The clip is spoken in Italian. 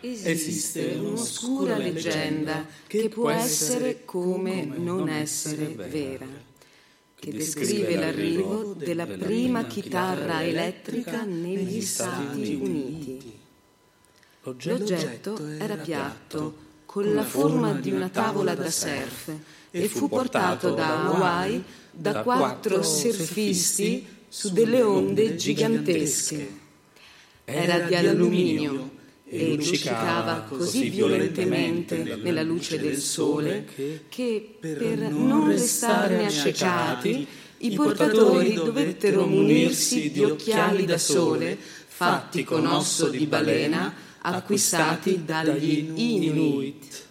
Esiste un'oscura leggenda che può essere come non essere vera, che descrive l'arrivo della prima chitarra elettrica negli Stati Uniti. L'oggetto era piatto, con la forma di una tavola da surf, e fu portato da Hawaii da 4 surfisti su delle onde gigantesche. Era di alluminio e luccicava così violentemente nella luce del sole che, per non restarne accecati, i portatori dovettero munirsi di occhiali da sole fatti con osso di balena acquistati dagli Inuit.